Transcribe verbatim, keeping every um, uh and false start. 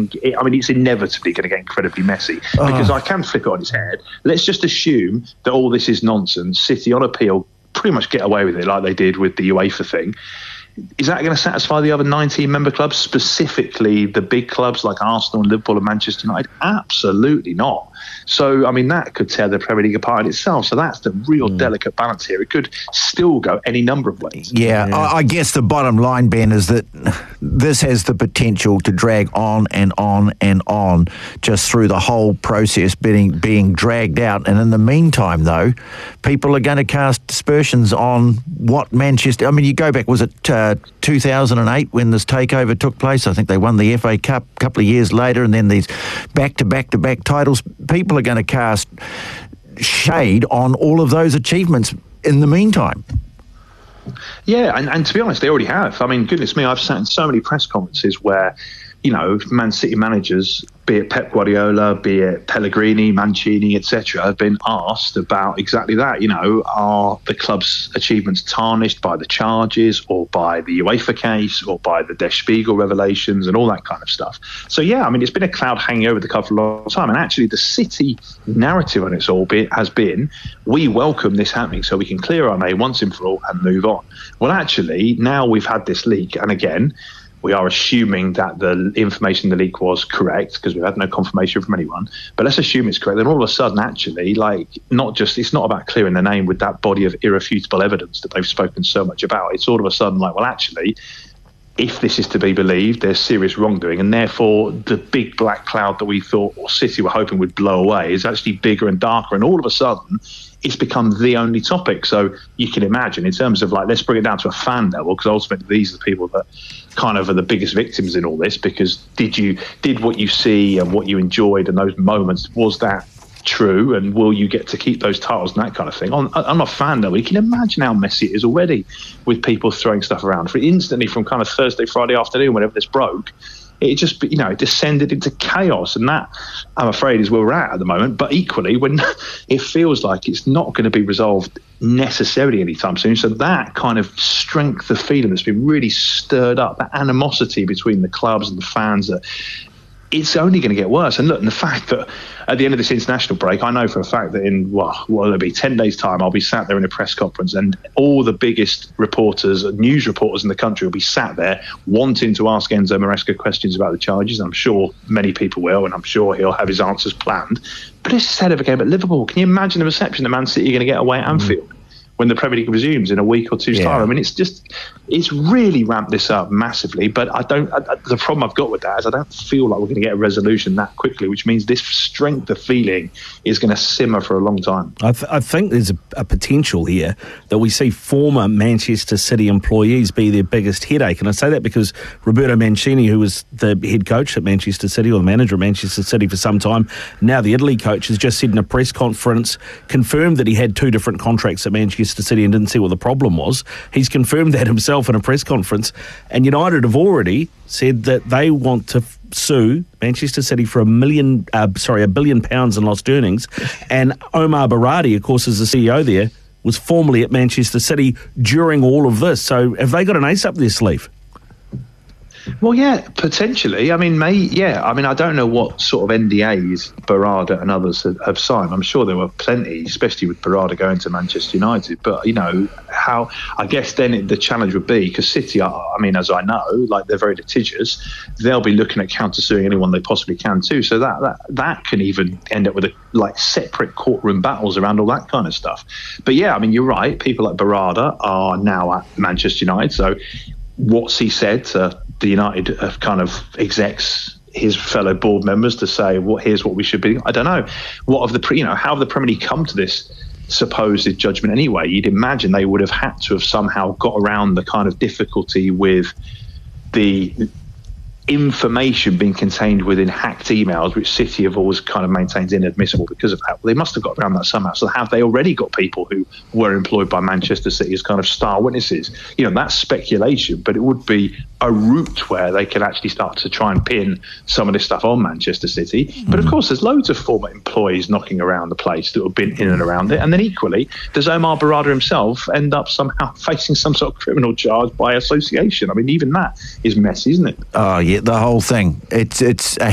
getting, I mean, it's inevitably going to get incredibly messy oh. because I can flip it on its head. Let's just assume that all this is nonsense. City on appeal pretty much get away with it like they did with the UEFA thing. Is that going to satisfy the other nineteen member clubs, specifically the big clubs like Arsenal, Liverpool and Manchester United? Absolutely not. So, I mean, that could tear the Premier League apart in itself. So that's the real mm. delicate balance here. It could still go any number of ways. Yeah, yeah. I, I guess the bottom line, Ben, is that this has the potential to drag on and on and on just through the whole process being, being dragged out. And in the meantime, though, people are going to cast aspersions on what Manchester... I mean, you go back, was it uh, two thousand eight when this takeover took place? I think they won the F A Cup a couple of years later, and then these back-to-back-to-back titles. People are going to cast shade on all of those achievements in the meantime. Yeah, and, and to be honest, they already have. I mean, goodness me, I've sat in so many press conferences where, you know, Man City managers, be it Pep Guardiola, be it Pellegrini, Mancini, et cetera, have been asked about exactly that. You know, are the club's achievements tarnished by the charges or by the UEFA case or by the Der Spiegel revelations and all that kind of stuff? So, yeah, I mean, it's been a cloud hanging over the club for a long time. And actually, the City narrative on its all bit has been, we welcome this happening so we can clear our name once and for all and move on. Well, actually, now we've had this leak, and again, we are assuming that the information in the leak was correct because we've had no confirmation from anyone. But let's assume it's correct. Then all of a sudden, actually, like, not just, it's not about clearing the name with that body of irrefutable evidence that they've spoken so much about. It's all of a sudden like, well, actually, if this is to be believed, there's serious wrongdoing. And therefore, the big black cloud that we thought or City were hoping would blow away is actually bigger and darker. And all of a sudden, it's become the only topic. So you can imagine, in terms of like, let's bring it down to a fan level, because ultimately these are the people that kind of are the biggest victims in all this. Because did you did what you see and what you enjoyed in those moments, was that true? And will you get to keep those titles and that kind of thing? On, on a fan level, you can imagine how messy it is already with people throwing stuff around. For instantly from kind of Thursday, Friday afternoon, whenever this broke, it just, you know, it descended into chaos. And that, I'm afraid, is where we're at at the moment. But equally, when it feels like it's not going to be resolved necessarily anytime soon. So that kind of strength of feeling that's been really stirred up, that animosity between the clubs and the fans, that it's only going to get worse. And look, and the fact that at the end of this international break, I know for a fact that in, well, what will it be, ten days' time, I'll be sat there in a press conference and all the biggest reporters, news reporters in the country will be sat there wanting to ask Enzo Maresca questions about the charges. I'm sure many people will, and I'm sure he'll have his answers planned. But this is ahead of a game at Liverpool. Can you imagine the reception that Man City are going to get away at Anfield mm. when the Premier League resumes in a week or two's yeah. time? I mean, it's just, it's really ramped this up massively. But I don't, I, the problem I've got with that is I don't feel like we're going to get a resolution that quickly, which means this strength of feeling is going to simmer for a long time. I, th- I think there's a, a potential here that we see former Manchester City employees be their biggest headache. And I say that because Roberto Mancini, who was the head coach at Manchester City, or the manager at Manchester City for some time, now the Italy coach, has just said in a press conference, confirmed that he had two different contracts at Manchester City and didn't see what the problem was. He's confirmed that himself in a press conference, and United have already said that they want to f- sue Manchester City for a million, uh, sorry, a billion pounds in lost earnings. And Omar Baradi, of course, is the C E O there, was formerly at Manchester City during all of this. So have they got an ace up their sleeve? Well, yeah, potentially. I mean, may yeah. I mean, I don't know what sort of N D As Barada and others have, have signed. I'm sure there were plenty, especially with Barada going to Manchester United. But, you know, how, I guess then it, the challenge would be, because City are, I mean, as I know, like, they're very litigious. They'll be looking at countersuing anyone they possibly can too. So that, that, that can even end up with, a, like, separate courtroom battles around all that kind of stuff. But, yeah, I mean, you're right. People like Barada are now at Manchester United. So what's he said to the United uh, kind of execs, his fellow board members, to say, "What well, here's what we should be"? I don't know. What of the, you know, how have the Premier League come to this supposed judgment anyway? You'd imagine they would have had to have somehow got around the kind of difficulty with the information being contained within hacked emails, which City have always kind of maintained inadmissible because of that. Well, they must have got around that somehow. So have they already got people who were employed by Manchester City as kind of star witnesses? You know, that's speculation, but it would be a route where they could actually start to try and pin some of this stuff on Manchester City. Mm-hmm. But of course, there's loads of former employees knocking around the place that have been in and around it. And then equally, does Omar Barada himself end up somehow facing some sort of criminal charge by association? I mean, even that is messy, isn't it? Oh, yeah, the whole thing. It's it's a